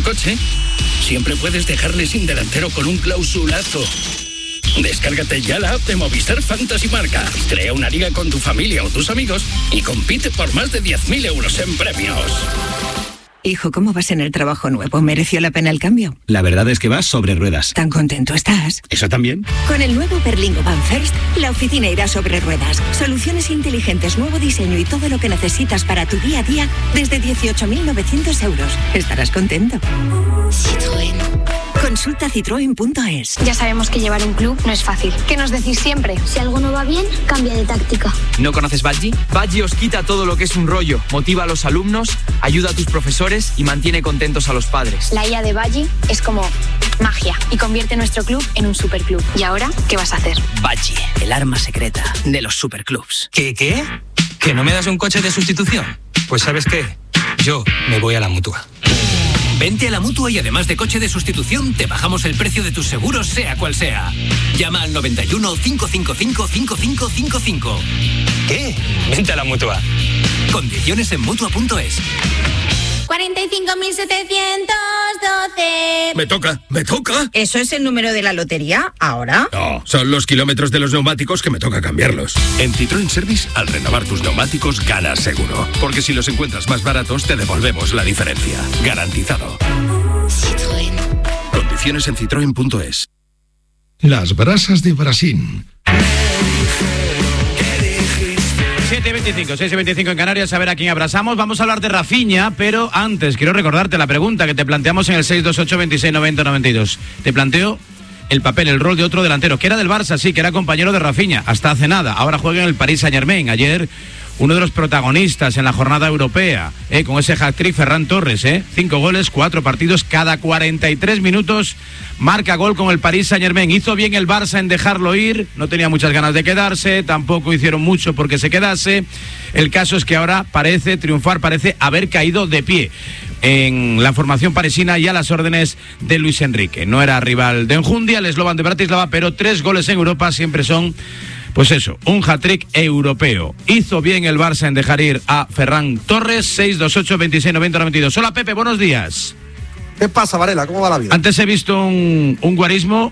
coche, siempre puedes dejarle sin delantero con un clausulazo. Descárgate ya la app de Movistar Fantasy Marca. Crea una liga con tu familia o tus amigos y compite por más de 10.000 euros en premios. Hijo, ¿cómo vas en el trabajo nuevo? ¿Mereció la pena el cambio? La verdad es que vas sobre ruedas. ¿Tan contento estás? ¿Eso también? Con el nuevo Berlingo Van First, la oficina irá sobre ruedas. Soluciones inteligentes, nuevo diseño y todo lo que necesitas para tu día a día desde 18.900 euros. Estarás contento. Citroën. Consulta citroen.es. Ya sabemos que llevar un club no es fácil. ¿Qué nos decís siempre? Si algo no va bien, cambia de táctica. ¿No conoces Badgie? Badgie os quita todo lo que es un rollo, motiva a los alumnos, ayuda a tus profesores y mantiene contentos a los padres. La IA de Badgie es como magia y convierte nuestro club en un superclub. ¿Y ahora qué vas a hacer? Badgie, el arma secreta de los superclubs. ¿Qué? ¿Que no me das un coche de sustitución? Pues ¿sabes qué? Yo me voy a la Mutua. Vente a la Mutua y además de coche de sustitución, te bajamos el precio de tus seguros, sea cual sea. Llama al 91 555 5555. ¿Qué? Vente a la Mutua. Condiciones en Mutua.es. 45.712. Me toca. ¿Eso es el número de la lotería? ¿Ahora? No, son los kilómetros de los neumáticos que me toca cambiarlos. En Citroën Service, al renovar tus neumáticos, ganas seguro. Porque si los encuentras más baratos, te devolvemos la diferencia. Garantizado. Citroën. Condiciones en citroen.es. Las brasas de Brasil. 6:25 en Canarias, a ver a quién abrazamos. Vamos a hablar de Rafinha, pero antes quiero recordarte la pregunta que te planteamos en el 628 26 90 92. Te planteo el papel, el rol de otro delantero, que era del Barça, sí, que era compañero de Rafinha, hasta hace nada. Ahora juega en el Paris Saint-Germain. Ayer, uno de los protagonistas en la jornada europea, con ese hat-trick, Ferran Torres, 5 goles, 4 partidos, cada 43 minutos marca gol con el Paris Saint-Germain. Hizo bien el Barça en dejarlo ir, no tenía muchas ganas de quedarse, tampoco hicieron mucho porque se quedase. El caso es que ahora parece triunfar, parece haber caído de pie en la formación parisina y a las órdenes de Luis Enrique. No era rival de enjundia, el Slovan de Bratislava, pero 3 goles en Europa siempre son, pues eso, un hat-trick europeo. Hizo bien el Barça en dejar ir a Ferran Torres. 628 26 90 92. Hola Pepe, buenos días. ¿Qué pasa, Varela? ¿Cómo va la vida? Antes he visto un guarismo,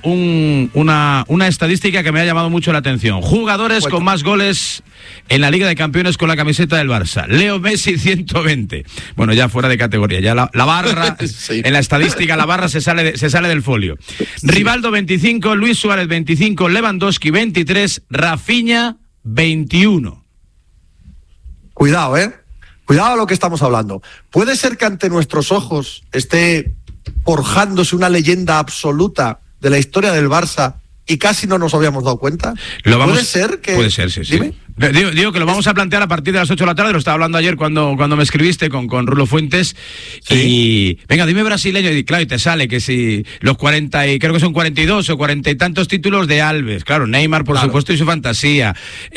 una estadística que me ha llamado mucho la atención. Jugadores con más goles en la Liga de Campeones con la camiseta del Barça. Leo Messi, 120. Bueno, ya fuera de categoría. Ya la barra, sí. En la estadística la barra se sale del folio. Sí. Rivaldo, 25. Luis Suárez, 25. Lewandowski, 23. Rafinha, 21. Cuidado, Cuidado a lo que estamos hablando. Puede ser que ante nuestros ojos esté forjándose una leyenda absoluta de la historia del Barça y casi no nos habíamos dado cuenta. Puede ser, sí. Dime. Digo que lo vamos a plantear a partir de las 8 de la tarde. Lo estaba hablando ayer cuando me escribiste con Rulo Fuentes. Sí. Y venga, dime brasileño. Y claro, y te sale que si los 40 y creo que son 42 o 40 y tantos títulos de Alves. Claro, Neymar, por supuesto, y su fantasía.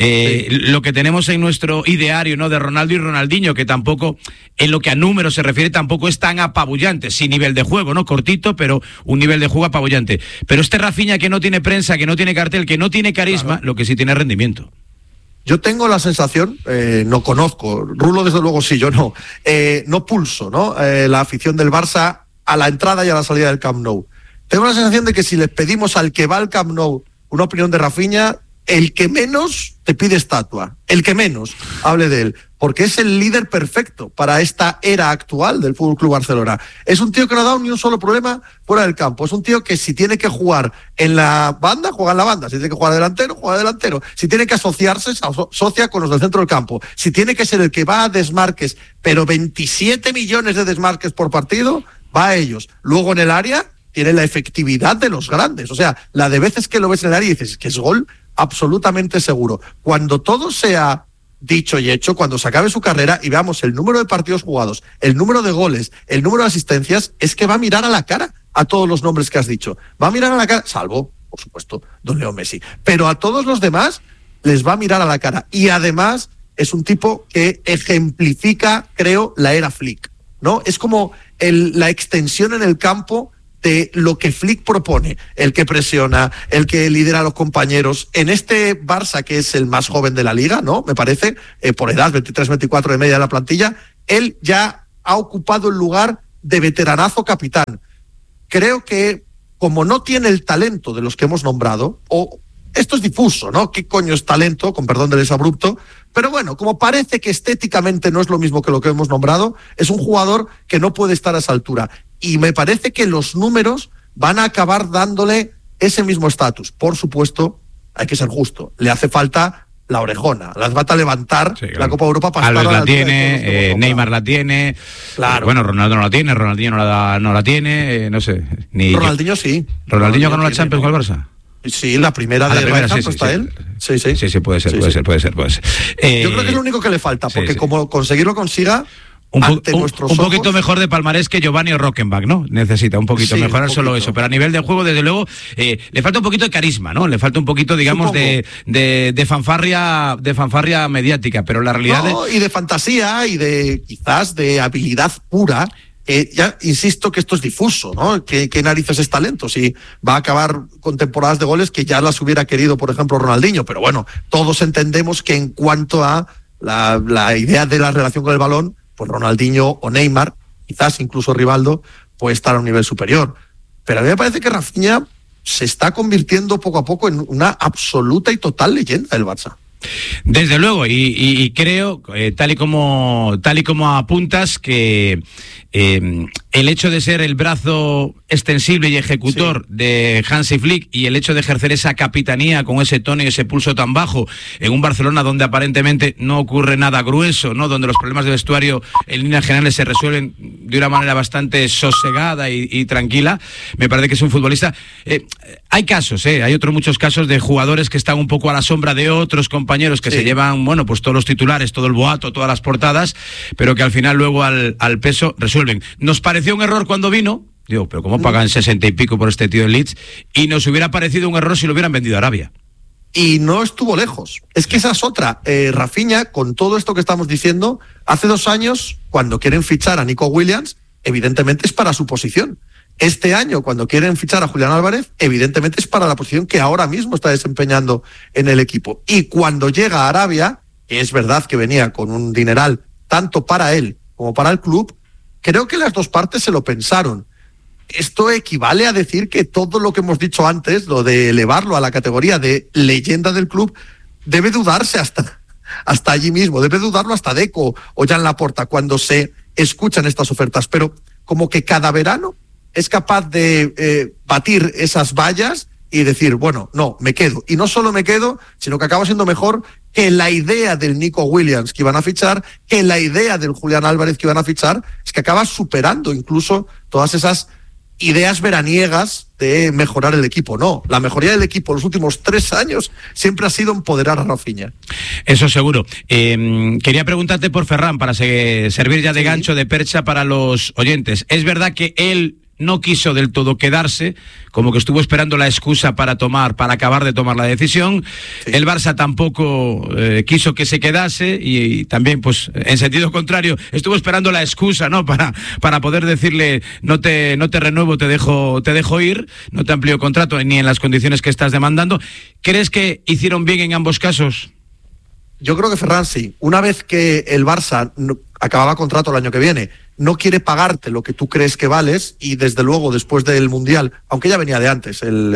Lo que tenemos en nuestro ideario, ¿no? De Ronaldo y Ronaldinho, que tampoco, en lo que a números se refiere, tampoco es tan apabullante. Sin nivel de juego, ¿no? Cortito, pero un nivel de juego apabullante. Pero este Rafinha que no tiene prensa, que no tiene cartel, que no tiene carisma, claro, lo que sí tiene rendimiento. Yo tengo la sensación, no conozco, Rulo desde luego sí, yo no, no pulso, ¿no? La afición del Barça a la entrada y a la salida del Camp Nou. Tengo la sensación de que si les pedimos al que va al Camp Nou una opinión de Rafinha, el que menos te pide estatua, el que menos hable de él, porque es el líder perfecto para esta era actual del FC Barcelona. Es un tío que no ha dado ni un solo problema fuera del campo. Es un tío que si tiene que jugar en la banda, juega en la banda. Si tiene que jugar delantero, juega delantero. Si tiene que asociarse, se asocia con los del centro del campo. Si tiene que ser el que va a desmarques, pero 27 millones de desmarques por partido, va a ellos. Luego en el área tiene la efectividad de los grandes. O sea, la de veces que lo ves en el área y dices que es gol, absolutamente seguro. Cuando todo sea dicho y hecho, cuando se acabe su carrera y veamos el número de partidos jugados, el número de goles, el número de asistencias, es que va a mirar a la cara a todos los nombres que has dicho. Va a mirar a la cara, salvo, por supuesto, don Leo Messi. Pero a todos los demás les va a mirar a la cara. Y además es un tipo que ejemplifica, creo, la era Flick, ¿no? Es como la extensión en el campo de lo que Flick propone, el que presiona, el que lidera a los compañeros. En este Barça, que es el más joven de la liga, ¿no? Me parece, por edad, 23-24 de media de la plantilla, él ya ha ocupado el lugar de veteranazo capitán. Creo que como no tiene el talento de los que hemos nombrado, o esto es difuso, ¿no? ¿Qué coño es talento? Con perdón del exabrupto. Pero bueno, como parece que estéticamente no es lo mismo que lo que hemos nombrado, es un jugador que no puede estar a esa altura. Y me parece que los números van a acabar dándole ese mismo estatus. Por supuesto, hay que ser justo. Le hace falta la orejona. Le hace falta levantar la Copa Europa para Alves estar a la tiene, Neymar la tiene. Claro. Bueno, Ronaldo no la tiene, Ronaldinho no la tiene, no sé. Ni Ronaldinho sí. Ronaldinho ganó la Champions con el Barça. Sí, la primera de Rijkaard, sí, ¿está él? Sí, puede ser. Yo creo que es lo único que le falta, porque como conseguirlo consiga, un poquito mejor de palmarés que Giovanni o Rockenbach, ¿no? Necesita un poquito mejorar solo eso, pero a nivel de juego, desde luego, le falta un poquito de carisma, ¿no? Le falta un poquito, digamos, de fanfarria mediática, pero la realidad y de fantasía y de quizás de habilidad pura. Ya insisto que esto es difuso, ¿no? ¿Qué narices es talento? Si va a acabar con temporadas de goles que ya las hubiera querido, por ejemplo, Ronaldinho, pero bueno, todos entendemos que en cuanto a la idea de la relación con el balón, pues Ronaldinho o Neymar, quizás incluso Rivaldo, puede estar a un nivel superior. Pero a mí me parece que Rafinha se está convirtiendo poco a poco en una absoluta y total leyenda del Barça. Desde luego, y creo, tal y como apuntas, que el hecho de ser el brazo extensible y ejecutor de Hansi Flick y el hecho de ejercer esa capitanía con ese tono y ese pulso tan bajo en un Barcelona donde aparentemente no ocurre nada grueso, ¿no? Donde los problemas de vestuario en líneas generales se resuelven de una manera bastante sosegada y tranquila, me parece que es un futbolista. Hay casos, hay muchos casos de jugadores que están un poco a la sombra de otros compañeros que se llevan, bueno, pues todos los titulares, todo el boato, todas las portadas, pero que al final luego al peso resuelven. Nos pareció un error cuando vino, digo, pero ¿cómo pagan 60 y pico por este tío en Leeds? Y nos hubiera parecido un error si lo hubieran vendido a Arabia. Y no estuvo lejos. Es que esa es otra. Rafinha, con todo esto que estamos diciendo, hace 2 años, cuando quieren fichar a Nico Williams, evidentemente es para su posición. Este año, cuando quieren fichar a Julián Álvarez, evidentemente es para la posición que ahora mismo está desempeñando en el equipo. Y cuando llega a Arabia, que es verdad que venía con un dineral tanto para él como para el club, creo que las dos partes se lo pensaron. Esto equivale a decir que todo lo que hemos dicho antes, lo de elevarlo a la categoría de leyenda del club, debe dudarse hasta allí mismo, debe dudarlo hasta Deco o Jan Laporta cuando se escuchan estas ofertas. Pero como que cada verano es capaz de batir esas vallas y decir, bueno, no, me quedo. Y no solo me quedo, sino que acaba siendo mejor que la idea del Nico Williams que iban a fichar, que la idea del Julián Álvarez que iban a fichar, es que acaba superando incluso todas esas ideas veraniegas de mejorar el equipo. No, la mejoría del equipo en los últimos 3 años siempre ha sido empoderar a Rafinha. Eso seguro. Quería preguntarte por Ferran, para servir ya de gancho, de percha para los oyentes. Es verdad que él no quiso del todo quedarse, como que estuvo esperando la excusa para acabar de tomar la decisión. El Barça tampoco quiso que se quedase y también, pues, en sentido contrario, estuvo esperando la excusa, ¿no? Para poder decirle, no te renuevo, te dejo ir, no te amplío contrato ni en las condiciones que estás demandando. ¿Crees que hicieron bien en ambos casos? Yo creo que Ferran sí. Una vez que el Barça acababa contrato el año que viene, no quiere pagarte lo que tú crees que vales, y desde luego después del Mundial, aunque ya venía de antes el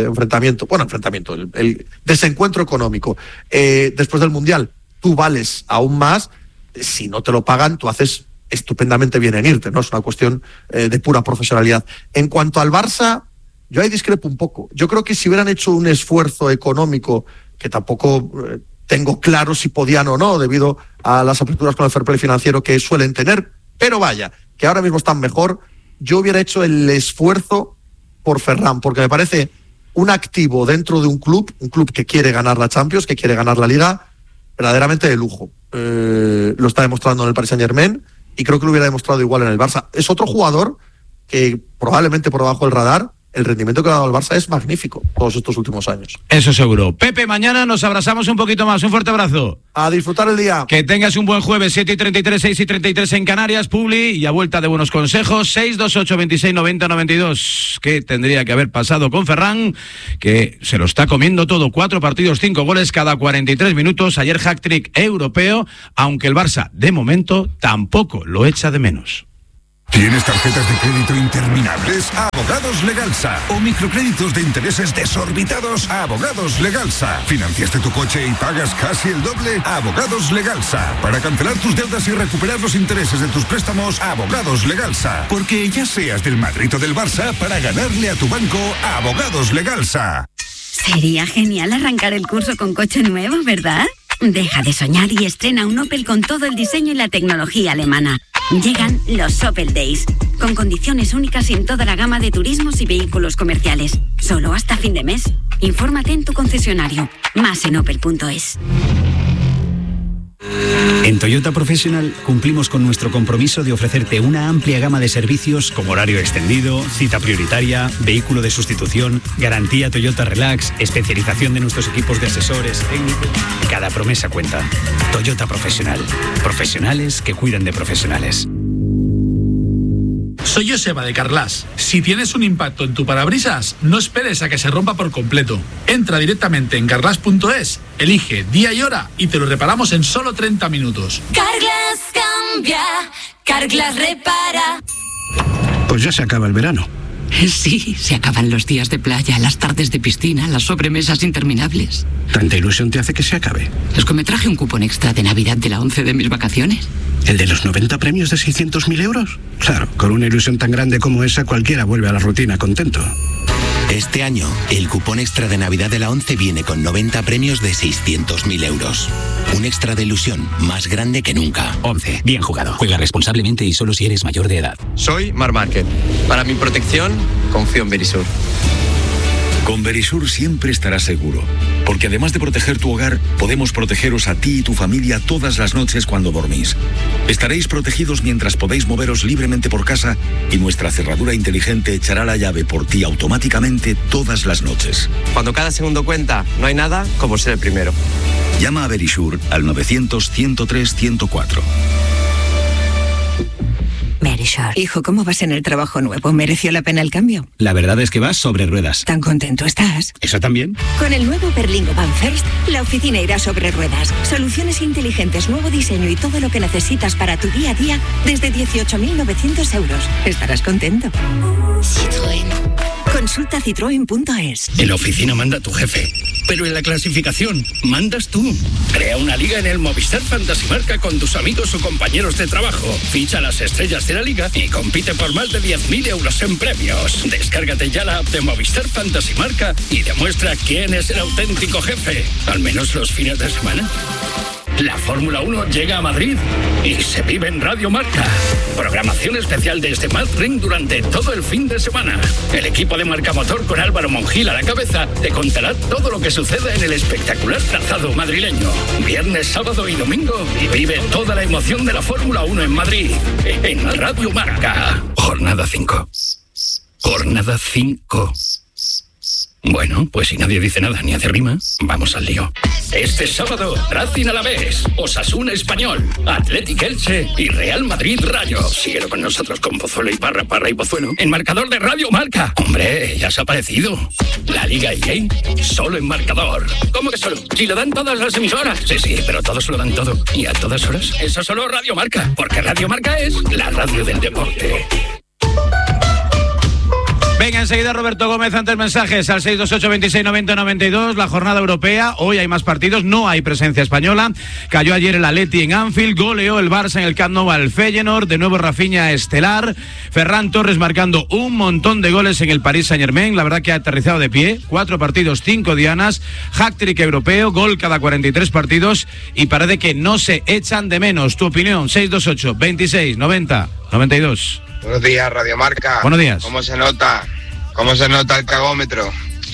el desencuentro económico, después del Mundial tú vales aún más. Si no te lo pagan, tú haces estupendamente bien en irte, ¿no? Es una cuestión de pura profesionalidad. En cuanto al Barça, yo ahí discrepo un poco. Yo creo que si hubieran hecho un esfuerzo económico, que tampoco tengo claro si podían o no, debido a las aperturas con el fair play financiero que suelen tener, pero vaya, que ahora mismo están mejor, yo hubiera hecho el esfuerzo por Ferran, porque me parece un activo dentro de un club que quiere ganar la Champions, que quiere ganar la Liga, verdaderamente de lujo. Lo está demostrando en el Paris Saint-Germain y creo que lo hubiera demostrado igual en el Barça. Es otro jugador que probablemente por debajo del radar, el rendimiento que ha dado el Barça es magnífico todos estos últimos años. Eso seguro. Pepe, mañana nos abrazamos un poquito más. Un fuerte abrazo. A disfrutar el día. Que tengas un buen jueves, 7:33, 6:33 en Canarias, Publi, y a vuelta de buenos consejos, 628 26 90 92. ¿Qué tendría que haber pasado con Ferran? Que se lo está comiendo todo. 4 partidos, 5 goles cada 43 minutos. Ayer hat-trick europeo, aunque el Barça, de momento, tampoco lo echa de menos. ¿Tienes tarjetas de crédito interminables? Abogados Legalsa. ¿O microcréditos de intereses desorbitados? Abogados Legalsa. ¿Financiaste tu coche y pagas casi el doble? Abogados Legalsa. Para cancelar tus deudas y recuperar los intereses de tus préstamos, Abogados Legalsa. Porque ya seas del Madrid o del Barça, para ganarle a tu banco, Abogados Legalsa. Sería genial arrancar el curso con coche nuevo, ¿verdad? Deja de soñar y estrena un Opel con todo el diseño y la tecnología alemana. Llegan los Opel Days, con condiciones únicas en toda la gama de turismos y vehículos comerciales. Solo hasta fin de mes. Infórmate en tu concesionario. Más en opel.es. En Toyota Professional cumplimos con nuestro compromiso de ofrecerte una amplia gama de servicios como horario extendido, cita prioritaria, vehículo de sustitución, garantía Toyota Relax, especialización de nuestros equipos de asesores técnicos. Cada promesa cuenta. Toyota Professional. Profesionales que cuidan de profesionales. Soy Joseba de Carglass. Si tienes un impacto en tu parabrisas, no esperes a que se rompa por completo. Entra directamente en carglass.es, elige día y hora y te lo reparamos en solo 30 minutos. Carglass cambia, Carglass repara. Pues ya se acaba el verano. Sí, se acaban los días de playa, las tardes de piscina, las sobremesas interminables. ¿Tanta ilusión te hace que se acabe? Es que me traje un cupón extra de Navidad de la 11 de mis vacaciones. ¿El de los 90 premios de 600.000 euros? Claro, con una ilusión tan grande como esa, cualquiera vuelve a la rutina contento. Este año, el cupón extra de Navidad de la 11 viene con 90 premios de 600.000 euros. Un extra de ilusión más grande que nunca. 11. Bien jugado. Juega responsablemente y solo si eres mayor de edad. Soy Marc Márquez. Para mi protección, confío en Verisur. Con Verisur siempre estarás seguro, porque además de proteger tu hogar, podemos protegeros a ti y tu familia todas las noches cuando dormís. Estaréis protegidos mientras podéis moveros libremente por casa y nuestra cerradura inteligente echará la llave por ti automáticamente todas las noches. Cuando cada segundo cuenta, no hay nada como ser el primero. Llama a Verisur al 900-103-104. Verisur. Hijo, ¿cómo vas en el trabajo nuevo? ¿Mereció la pena el cambio? La verdad es que vas sobre ruedas. ¿Tan contento estás? ¿Eso también? Con el nuevo Berlingo Van First, la oficina irá sobre ruedas. Soluciones inteligentes, nuevo diseño y todo lo que necesitas para tu día a día desde 18.900 euros. Estarás contento. Citroën. Consulta citroen.es. En la oficina manda tu jefe, pero en la clasificación mandas tú. Crea una liga en el Movistar Fantasy Marca con tus amigos o compañeros de trabajo. Ficha las estrellas de la liga y compite por más de 10.000 euros en premios. Descárgate ya la app de Movistar Fantasy Marca y demuestra quién es el auténtico jefe, al menos los fines de semana. La Fórmula 1 llega a Madrid y se vive en Radio Marca. Programación especial desde Madrid durante todo el fin de semana. El equipo de Marca Motor con Álvaro Mongil a la cabeza te contará todo lo que sucede en el espectacular trazado madrileño. Viernes, sábado y domingo y vive toda la emoción de la Fórmula 1 en Madrid. En Radio Marca. Jornada 5. Jornada 5. Bueno, pues si nadie dice nada ni hace rima, vamos al lío. Este sábado, Racing Alavés, Osasuna Español, Athletic Elche y Real Madrid Rayo. Síguelo con nosotros con Pozuelo y Parra y Pozuelo. En marcador de Radio Marca. Hombre, ya se ha aparecido. La Liga EA, solo en marcador. ¿Cómo que solo? Si lo dan todas las emisoras. Sí, pero todos lo dan todo. ¿Y a todas horas? Eso solo Radio Marca. Porque Radio Marca es la radio del deporte. Venga, enseguida Roberto Gómez, antes mensajes al 628-2690-92, la jornada europea, hoy hay más partidos, no hay presencia española, cayó ayer el Atleti en Anfield, goleó el Barça en el Camp Nou al Feyenoord, de nuevo Rafinha estelar, Ferran Torres marcando un montón de goles en el Paris Saint-Germain, la verdad que ha aterrizado de pie, 4 partidos, 5 dianas, hat-trick europeo, gol cada 43 partidos y parece que no se echan de menos. Tu opinión, 628-2690-92. Buenos días, Radio Marca. Buenos días. ¿Cómo se nota? ¿Cómo se nota el cagómetro?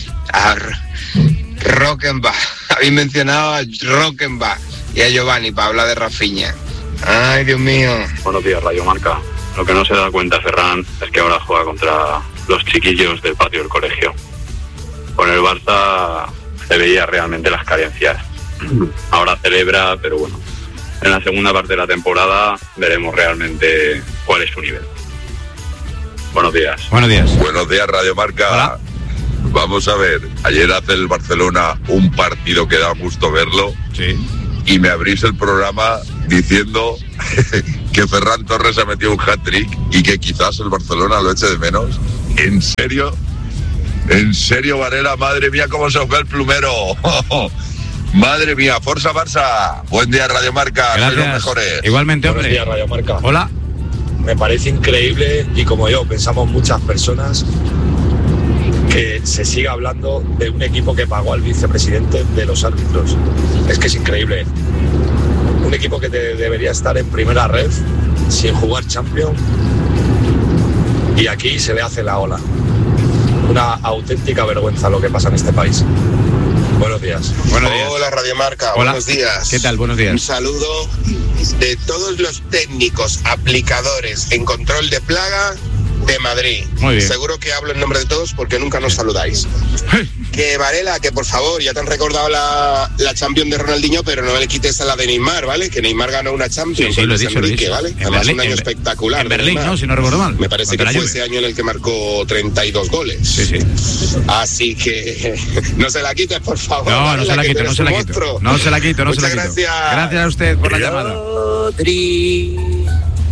Rockenbach. Habéis mencionado a Rockenbach y a Giovanni para hablar de Rafinha. Ay, Dios mío. Buenos días, Radio Marca. Lo que no se da cuenta Ferran es que ahora juega contra los chiquillos del patio del colegio. Con el Barça se veía realmente las carencias. Ahora celebra, pero bueno, en la segunda parte de la temporada veremos realmente cuál es su nivel. Buenos días. Buenos días. Buenos días, Radio Marca. Hola. Vamos a ver, ayer hace el Barcelona un partido que da gusto verlo. Sí. Y me abrís el programa diciendo que Ferran Torres ha metido un hat-trick y que quizás el Barcelona lo eche de menos. ¿En serio? ¿En serio, Varela? Madre mía, cómo se fue el plumero. Madre mía, Forza Barça. Buen día, Radio Marca. Sois los mejores. Igualmente, hombre. Buenos días, Radio Marca. Hola. Me parece increíble, y como yo pensamos muchas personas, que se siga hablando de un equipo que pagó al vicepresidente de los árbitros. Es que es increíble. Un equipo que debería estar en primera red, sin jugar Champions, y aquí se le hace la ola. Una auténtica vergüenza lo que pasa en este país. Buenos días. Buenos días. Hola, Radio Marca. Hola. Buenos días. ¿Qué tal? Buenos días. Un saludo de todos los técnicos aplicadores en control de plaga de Madrid. Muy bien. Seguro que hablo en nombre de todos porque nunca nos saludáis. Que Varela, que por favor, ya te han recordado la Champions de Ronaldinho, pero no le quites a la de Neymar, ¿vale? Que Neymar ganó una Champions Sí, con lo he Luis dicho, Enrique, lo he ¿vale? dicho. Además, En un año Berlín, espectacular. en Berlín, Neymar. ¿no? Si no recuerdo mal. Me parece que Contra la fue Juve. ese año en el que marcó 32 goles. Sí, sí. Así que no se la quites, por favor. No, Varela, no se la que quito, tú no eres se la un quito. monstruo. No se la quito, no se la Muchas quito. gracias. Gracias a usted por la llamada. Rodri,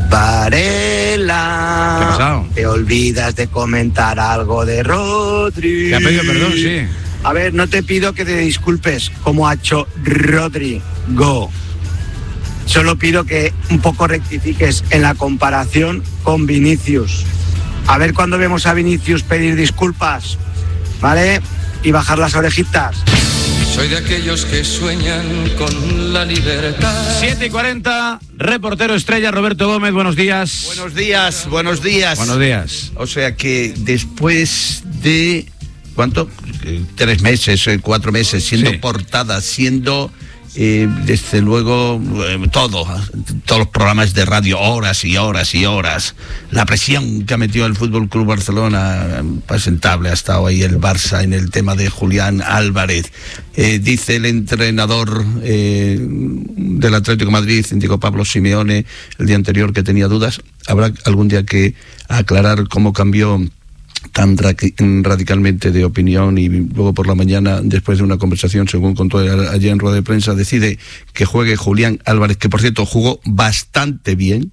Varela. ¿Qué ha pasado? Te olvidas de comentar algo de Rodri. Te ha pedido perdón, sí. A ver, no te pido que te disculpes como ha hecho Rodrigo. Solo pido que un poco rectifiques en la comparación con Vinicius. A ver cuándo vemos a Vinicius pedir disculpas, ¿vale? Y bajar las orejitas. Soy de aquellos que sueñan con la libertad. 7:40, reportero estrella Roberto Gómez, buenos días. Buenos días, buenos días. Buenos días. O sea que después de, ¿cuánto? 3 meses, 4 meses, siendo portada, siendo, desde luego, todos los programas de radio, horas y horas y horas. La presión que ha metido el Fútbol Club Barcelona, presentable ha estado ahí el Barça en el tema de Julián Álvarez. Dice el entrenador del Atlético de Madrid, digo Pablo Simeone, el día anterior que tenía dudas. Habrá algún día que aclarar cómo cambió tan radicalmente de opinión, y luego por la mañana, después de una conversación, según contó ayer en rueda de prensa, decide que juegue Julián Álvarez, que por cierto jugó bastante bien,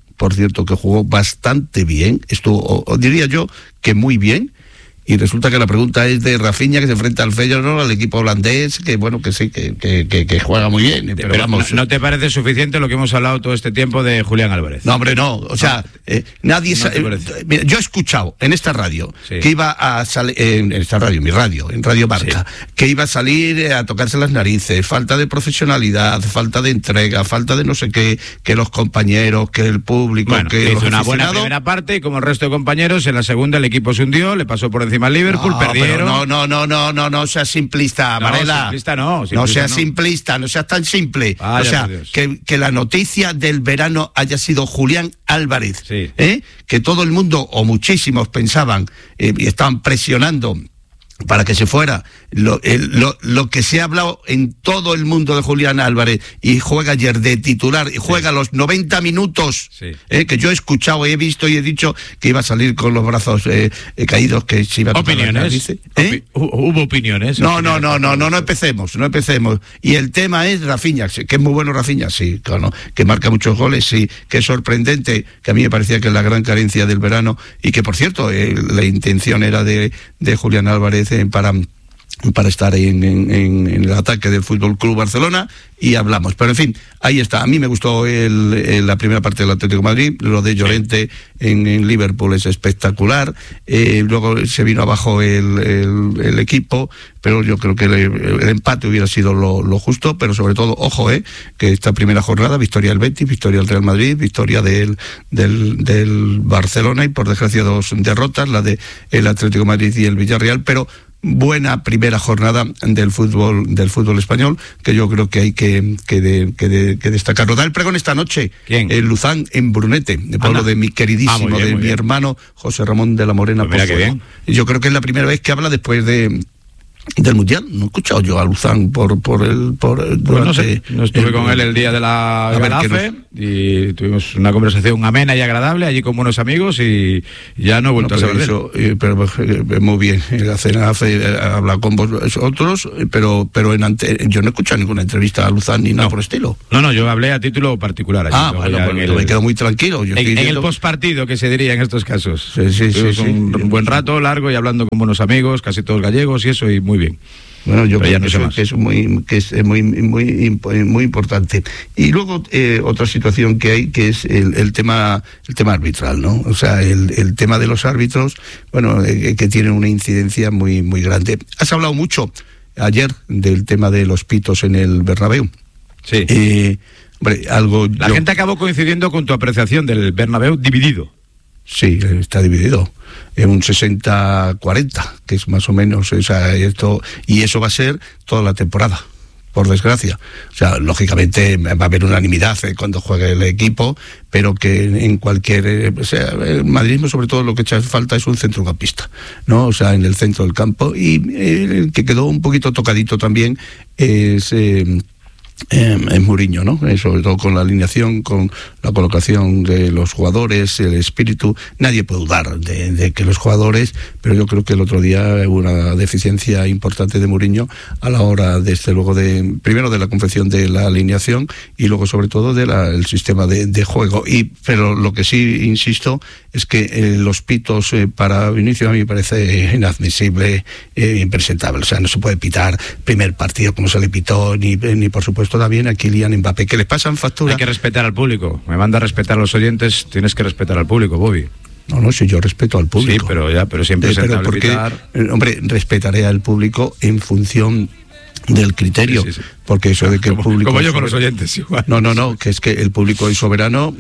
estuvo, o diría yo que muy bien. Y resulta que la pregunta es de Rafinha, que se enfrenta al Feyenoord, al equipo holandés, que bueno, que sí, que juega muy bien. Pero vamos. ¿No te parece suficiente lo que hemos hablado todo este tiempo de Julián Álvarez? No, hombre, no. O sea, nadie sabe. Mira, yo he escuchado en esta radio que iba a salir, en esta radio, mi radio, en Radio Marca, que iba a salir a tocarse las narices, falta de profesionalidad, falta de entrega, falta de no sé qué, que los compañeros, que el público, bueno, que hizo los una buena aficionados. primera parte, y como el resto de compañeros, en la segunda el equipo se hundió, le pasó por encima al Liverpool, perdieron. No seas simplista, Varela. No seas simplista, no seas tan simple. Vaya, o sea, por Dios. que la noticia del verano haya sido Julián Álvarez, que todo el mundo, o muchísimos, pensaban y estaban presionando para que se fuera. Lo que se ha hablado en todo el mundo de Julián Álvarez, y juega ayer de titular, y juega los 90 minutos, que yo he escuchado, he visto y he dicho que iba a salir con los brazos caídos, que se iba a tocar la nariz. Hubo opiniones. No empecemos. Y el tema es Rafinha, que es muy bueno Rafinha, sí, claro, que marca muchos goles, sí, que es sorprendente, que a mí me parecía que es la gran carencia del verano, y que por cierto, la intención era de Julián Álvarez para estar en el ataque del Fútbol Club Barcelona, y hablamos. Pero en fin, ahí está. A mí me gustó la primera parte del Atlético de Madrid. Lo de Llorente en Liverpool es espectacular. Luego se vino abajo el equipo, pero yo creo que el empate hubiera sido lo justo. Pero sobre todo, ojo, que esta primera jornada, victoria del Betis, victoria del Real Madrid, victoria del Barcelona, y por desgracia 2 derrotas, la de el Atlético de Madrid y el Villarreal, pero buena primera jornada del fútbol español, que yo creo que hay que destacarlo. Da el pregón esta noche en Luzán, en Brunete, de pueblo de mi queridísimo, de mi hermano José Ramón de la Morena. Pues yo creo que es la primera vez que habla después de del Mundial. No he escuchado yo a Luzán no sé, no estuve con él el día de la Galafe y tuvimos una conversación amena y agradable allí con buenos amigos y ya no he vuelto a saber eso, pero muy bien, la cena ha hablado con vosotros, pero yo no he escuchado ninguna entrevista a Luzán ni nada por el estilo. No, yo hablé a título particular allí. Bueno, me quedo muy tranquilo. En el postpartido, que se diría en estos casos. Sí. Un buen rato largo y hablando con buenos amigos, casi todos gallegos y eso, y muy bien. Bueno, yo creo que es muy importante. Y luego otra situación que hay, que es el tema arbitral, ¿no? O sea, el tema de los árbitros, bueno, que tienen una incidencia muy grande. Has hablado mucho ayer del tema de los pitos en el Bernabéu. Sí. La gente acabó coincidiendo con tu apreciación del Bernabéu dividido. Sí, está dividido en un 60-40, que es más o menos esto, y eso va a ser toda la temporada, por desgracia. O sea, lógicamente va a haber unanimidad cuando juegue el equipo, pero que en cualquier... el madridismo, sobre todo, lo que echa falta es un centrocampista, ¿no? O sea, en el centro del campo, y el que quedó un poquito tocadito también es Mourinho, ¿no? Sobre todo con la alineación, con la colocación de los jugadores, el espíritu. Nadie puede dudar de que los jugadores, pero yo creo que el otro día hubo una deficiencia importante de Mourinho a la hora, desde luego, primero de la confección de la alineación y luego sobre todo del sistema de juego. Pero lo que sí insisto es que los pitos para Vinicius a mí me parece inadmisible, impresentable. O sea, no se puede pitar primer partido como se le pitó, ni por supuesto también a Kylian Mbappé, que le pasan factura. Hay que respetar al público. Me manda a respetar a los oyentes, tienes que respetar al público, Bobby. No, si yo respeto al público. Sí, pero siempre se hombre, respetaré al público en función del criterio, sí. Porque eso de que el público... Como yo con los oyentes, igual. No, que es que el público es soberano,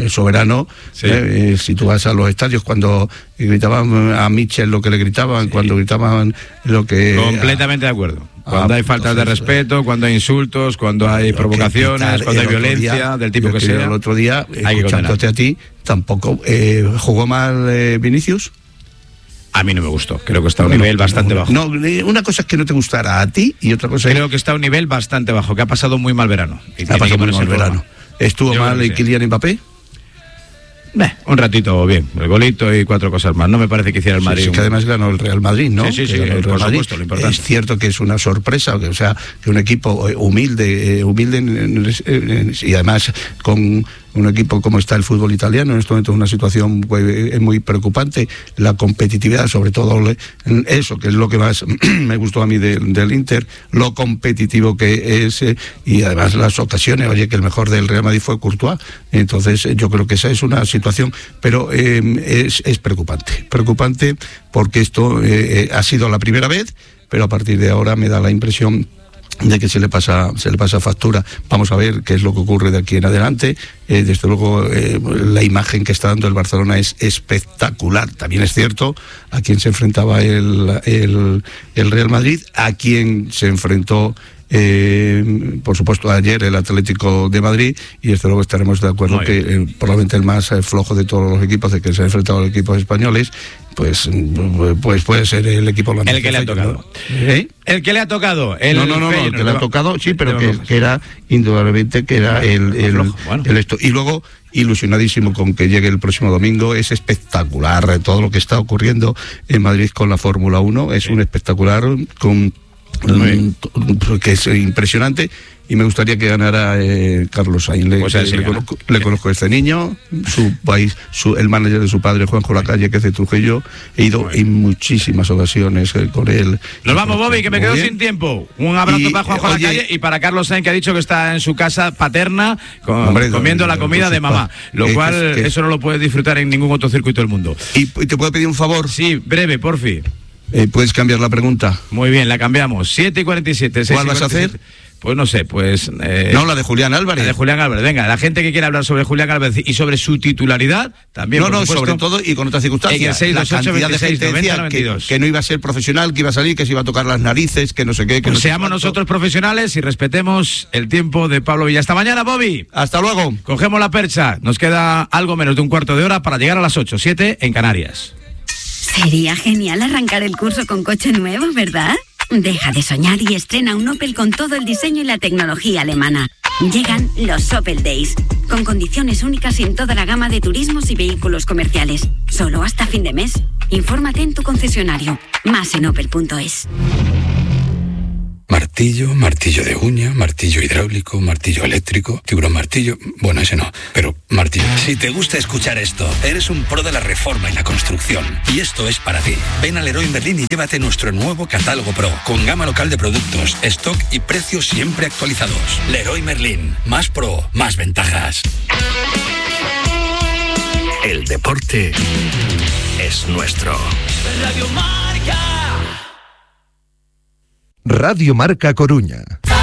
sí. Si tú vas a los estadios, cuando gritaban a Mitchell lo que le gritaban, sí. Cuando gritaban lo que... Completamente de acuerdo. Cuando hay faltas de respeto, cuando hay insultos, cuando hay provocaciones, cuando hay violencia, del tipo que sea. El otro día, escuchándote a ti, tampoco jugó mal Vinicius. A mí no me gustó, creo que está a un nivel bastante bajo. No, una cosa es que no te gustara a ti y otra cosa creo que está a un nivel bastante bajo, que ha pasado muy mal verano. Ha pasado muy mal verano. ¿Estuvo mal Kylian Mbappé? Un ratito bien, el golito y 4 cosas más. No me parece que hiciera el Madrid. Sí, que además ganó el Real Madrid, ¿no? Sí, el Real Madrid. Supuesto, lo importante. Es cierto que es una sorpresa, o sea, que un equipo humilde y además con un equipo como está el fútbol italiano en este momento es una situación muy preocupante. La competitividad, sobre todo eso, que es lo que más me gustó a mí del Inter, lo competitivo que es, y además las ocasiones, que el mejor del Real Madrid fue Courtois. Entonces yo creo que esa es una situación, pero es preocupante porque esto ha sido la primera vez, pero a partir de ahora me da la impresión de que se le pasa factura. Vamos a ver qué es lo que ocurre de aquí en adelante. Desde luego la imagen que está dando el Barcelona es espectacular. También es cierto a quién se enfrentaba el Real Madrid, a quién se enfrentó por supuesto ayer el Atlético de Madrid, y desde luego estaremos de acuerdo que probablemente el más flojo de todos los equipos de que se han enfrentado los equipos españoles pues puede ser el equipo holandés. El que le ha tocado. El que le ha tocado. El que le ha tocado, sí, pero que era indudablemente que era el esto. Y luego ilusionadísimo con que llegue el próximo domingo. Es espectacular todo lo que está ocurriendo en Madrid con la Fórmula 1. Es un espectacular que es impresionante, y me gustaría que ganara Carlos Sainz. Le conozco a este niño, su país, el manager de su padre, Juanjo Lacalle, que es de Trujillo. He ido en muchísimas ocasiones con él. Nos vamos, Bobby, que me quedo sin tiempo. Un abrazo para Juanjo Lacalle y para Carlos Sainz, que ha dicho que está en su casa paterna comiendo la comida de mamá, lo cual eso no lo puedes disfrutar en ningún otro circuito del mundo. ¿Y te puedo pedir un favor? Sí, breve, porfi. ¿Puedes cambiar la pregunta? Muy bien, la cambiamos. 7:47. ¿Cuál vas a hacer? Pues no sé, no, la de Julián Álvarez. La de Julián Álvarez. Venga, la gente que quiera hablar sobre Julián Álvarez y sobre su titularidad, también. No, sobre todo y con otras circunstancias. En el 628-26-90-92. Que no iba a ser profesional, que iba a salir, que se iba a tocar las narices, que no sé qué. Pues seamos nosotros profesionales y respetemos el tiempo de Pablo Villa. Hasta mañana, Bobby. Hasta luego. Cogemos la percha. Nos queda algo menos de un cuarto de hora para llegar a las 8, 7 en Canarias. Sería genial arrancar el curso con coche nuevo, ¿verdad? Deja de soñar y estrena un Opel con todo el diseño y la tecnología alemana. Llegan los Opel Days, con condiciones únicas en toda la gama de turismos y vehículos comerciales. Solo hasta fin de mes. Infórmate en tu concesionario. Más en opel.es. Martillo, martillo de uña, martillo hidráulico, martillo eléctrico, tiburón martillo... Bueno, ese no, pero martillo. Si te gusta escuchar esto, eres un pro de la reforma y la construcción. Y esto es para ti. Ven a Leroy Merlin y llévate nuestro nuevo catálogo Pro, con gama local de productos, stock y precios siempre actualizados. Leroy Merlin, más pro, más ventajas. El deporte es nuestro. Radio Marca. Radio Marca Coruña.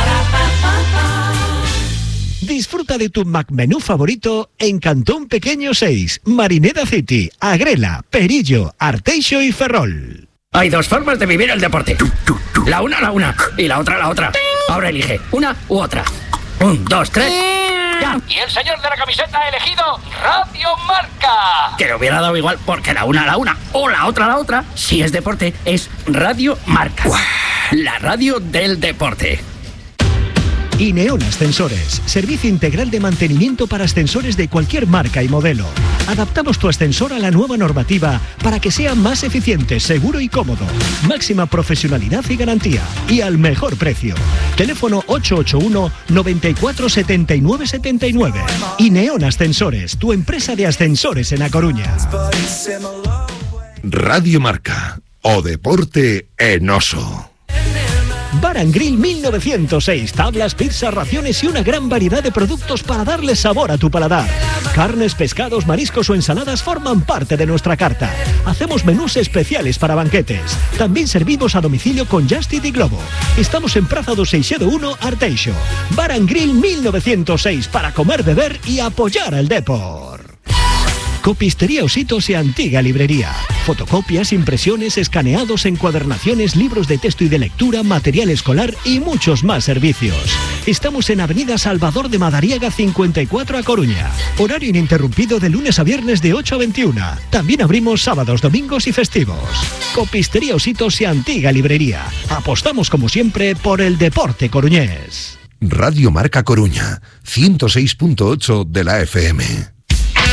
Disfruta de tu McMenú favorito en Cantón Pequeño 6, Marineda City, Agrela, Perillo, Arteixo y Ferrol. Hay dos formas de vivir el deporte. La una y la otra. Ahora elige una u otra. 1, 2, 3. ¡Ya! Y el señor de la camiseta ha elegido Radio Marca. Que le hubiera dado igual porque la una o la otra, si es deporte, es Radio Marca. La radio del deporte. Ineon Ascensores, servicio integral de mantenimiento para ascensores de cualquier marca y modelo. Adaptamos tu ascensor a la nueva normativa para que sea más eficiente, seguro y cómodo. Máxima profesionalidad y garantía. Y al mejor precio. Teléfono 881 94 79 79. Ineon Ascensores, tu empresa de ascensores en A Coruña. Radio Marca, o deporte en oso. Bar and Grill 1906, tablas, pizzas, raciones y una gran variedad de productos para darle sabor a tu paladar. Carnes, pescados, mariscos o ensaladas forman parte de nuestra carta. Hacemos menús especiales para banquetes. También servimos a domicilio con Just Eat y Globo. Estamos en Praza do Seixedo 1, Arteixo. Bar and Grill 1906, para comer, beber y apoyar al deporte. Copistería Ositos y Antigua Librería. Fotocopias, impresiones, escaneados, encuadernaciones, libros de texto y de lectura, material escolar y muchos más servicios. Estamos en Avenida Salvador de Madariaga 54 a Coruña. Horario ininterrumpido de lunes a viernes de 8 a 21. También abrimos sábados, domingos y festivos. Copistería Ositos y Antigua Librería. Apostamos como siempre por el deporte coruñés. Radio Marca Coruña, 106.8 de la FM.